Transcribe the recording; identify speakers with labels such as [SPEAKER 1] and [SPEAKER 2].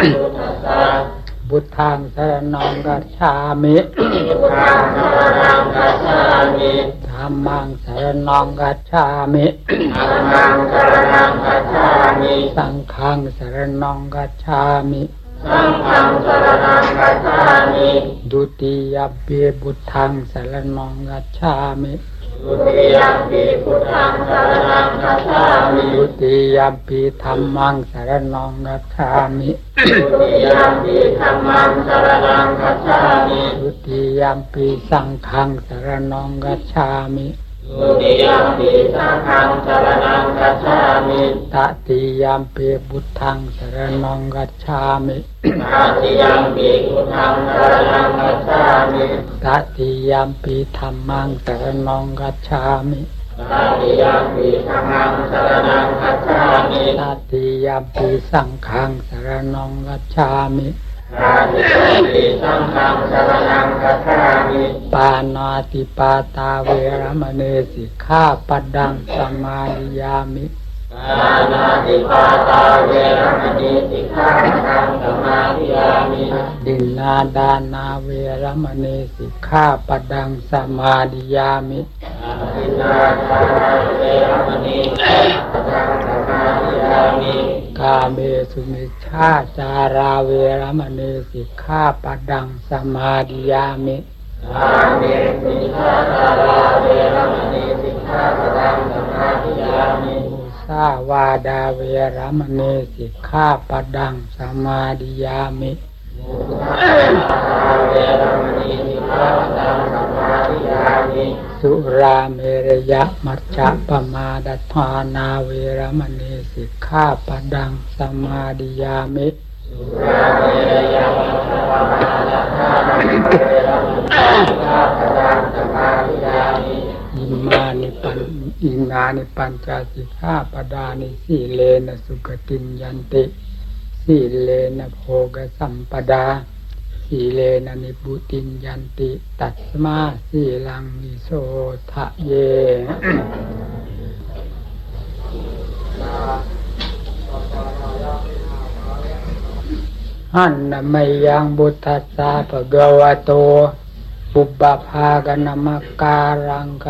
[SPEAKER 1] พุทธังสรณังคัจฉามิธัมมังสรณังคัจฉามิสังฆังสรณังคัจฉามิดุติยมปิพุทธังสรณังคัจฉามิดุติยมปิพุทธังสรณังคัจฉามิดุติยมปิธัมมังสรณังคัจฉามิดุติยมปิธัมมังสรณังคัจฉามิดุติยมปิสังฆังสรณังคัจฉามิดุติยมปิสังฆังสรณังคัจฉามิตติยมปิพุทธังสรณังคัจฉามิตติยมปิพุทธังสรณังคัจฉามิตติยมปิธัมมังสรณังคัจฉามิตติยมปิธัมมังสรณังคัจฉามิตติยมปิสังฆังสรณังคัจฉามิตติยมปิสังฆังสรณังคัจฉามิปานาติปาตาเวรมณีสิกขาปัดดังสมาธิยามิปานาติปาตาเวรมณีสิกขาปัดดังสมาธิยามิดินนาดานาเวรมณีสิกขาปัดดังสมาธิยามิดินนาดานาเวรมณีสิกขาปัดดังสมาธิยามิกาเมสุมิชฌาจาราเวรมณีสิกขาปัดดังสมาธิยามิกาเมสุมิชฌาจาราเวรมณีสิกขาปัดดังสมาธิยามิมุสาวาดาเวรมณีสิกขาปัดดังสมาธิยามิมุสาวาดาเวรมณีสิกขาปัดดังสมาธิยามิสุราเมรยะมัจจปมาดัฏฐานาเวรมณีสิกขาปัดดังสมาธิยามิสุราเมรยะมัจจปมาดัฏฐานาเวรมณีสิกขาปัดดังสมาธิยามิอิมานิปัญจสิกขาปดานิสีเลนะสุขติยันติสีเลนะโภคสัมปดาสีเลนะนิพุติยันติตัสมาสีลังวิโสทะเยหันนะไมยังบุตตัสสะภะคะวะโตปุพพภากนัมมะการัง